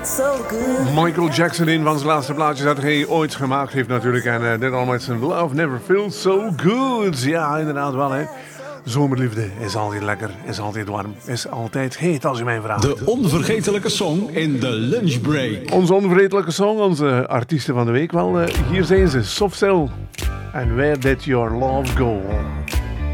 so good. Michael Jackson, een van zijn laatste plaatjes dat hij ooit gemaakt heeft natuurlijk. En dit allemaal met zijn Love Never Feels So Good. Ja, inderdaad wel hè. Zomerliefde is altijd lekker, is altijd warm, is altijd heet als u mij vraagt. De onvergetelijke song in de lunchbreak. Onze onvergetelijke song, onze artiesten van de week. Wel, hier zijn ze, Soft Cell. And Where Did Your Love Go?